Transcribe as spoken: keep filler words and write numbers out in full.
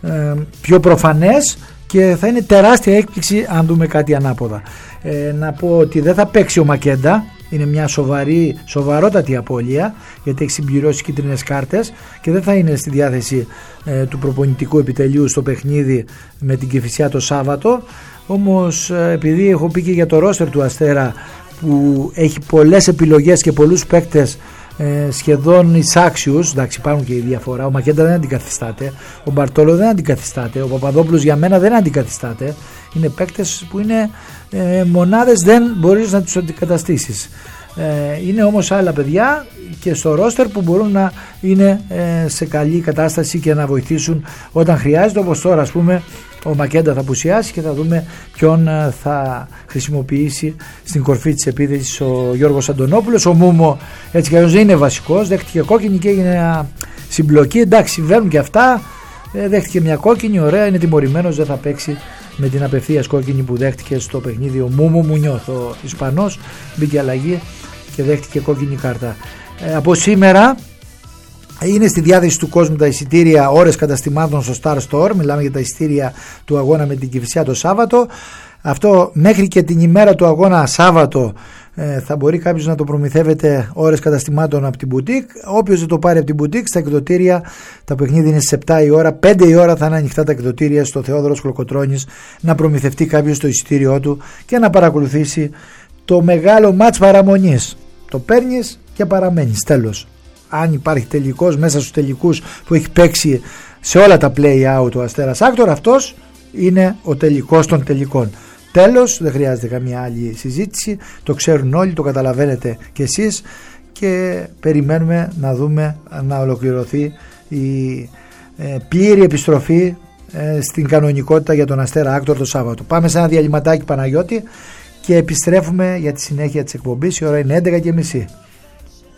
ε, πιο προφανές και θα είναι τεράστια έκπληξη αν δούμε κάτι ανάποδα. Ε, να πω ότι δεν θα παίξει ο Μακέντα, είναι μια σοβαρή, σοβαρότατη απώλεια, γιατί έχει συμπληρώσει κίτρινες κάρτες και δεν θα είναι στη διάθεση ε, του προπονητικού επιτελείου στο παιχνίδι με την Κηφισιά το Σάββατο. Όμως ε, επειδή έχω πει και για το ρόστερ του Αστέρα που έχει πολλές επιλογές και πολλούς παίκτες ε, σχεδόν εισάξιους, εντάξει υπάρχουν και η διαφορά, ο Μακέντα δεν αντικαθιστάται, ο Μπαρτόλο δεν αντικαθιστάται, ο Παπαδόπουλος για μένα δεν αντικαθιστάται, είναι παίκτες που είναι ε, μονάδες, δεν μπορείς να τους αντικαταστήσεις. Ε, είναι όμως άλλα παιδιά και στο ρόστερ που μπορούν να είναι ε, σε καλή κατάσταση και να βοηθήσουν όταν χρειάζεται, όπως τώρα ας πούμε ο Μακέντα θα απουσιάσει και θα δούμε ποιον θα χρησιμοποιήσει στην κορφή της επίθεσης ο Γιώργος Αντωνόπουλος. Ο Μούμο έτσι κι αλλιώς δεν είναι βασικός, δέχτηκε κόκκινη και έγινε μια συμπλοκή, εντάξει συμβαίνουν και αυτά, δέχτηκε μια κόκκινη, ωραία, είναι τιμωρημένος, δεν θα παίξει με την απευθείας κόκκινη που δέχτηκε στο παιχνίδι ο Μούμο Μουνιώθ, ο Ισπανός, μπήκε αλλαγή και δέχτηκε κόκκινη κάρτα. Ε, από σήμερα είναι στη διάθεση του κόσμου τα εισιτήρια ώρες καταστημάτων στο Star Store. Μιλάμε για τα εισιτήρια του αγώνα με την Κηφισιά το Σάββατο. Αυτό μέχρι και την ημέρα του αγώνα Σάββατο ε, θα μπορεί κάποιος να το προμηθεύεται ώρες καταστημάτων από την μπουτίκ. Όποιος δεν το πάρει από την μπουτίκ, στα εκδοτήρια, τα παιχνίδια είναι στις επτά η ώρα, πέντε η ώρα θα είναι ανοιχτά τα εκδοτήρια στο Θεόδωρος Κολοκοτρώνης, να προμηθευτεί κάποιος το εισιτήριό του και να παρακολουθήσει το μεγάλο μάτς παραμονής. Το παίρνεις και παραμένεις, τέλος. Αν υπάρχει τελικός μέσα στους τελικούς που έχει παίξει σε όλα τα play-out ο Αστέρας Άκτορ, αυτός είναι ο τελικός των τελικών. Τέλος, δεν χρειάζεται καμία άλλη συζήτηση, το ξέρουν όλοι, το καταλαβαίνετε κι εσείς και περιμένουμε να δούμε να ολοκληρωθεί η ε, πλήρη επιστροφή ε, στην κανονικότητα για τον Αστέρα Άκτορ το Σάββατο. Πάμε σε ένα διαλυματάκι, Παναγιώτη, και επιστρέφουμε για τη συνέχεια της εκπομπής. Η ώρα είναι έντεκα και μισή.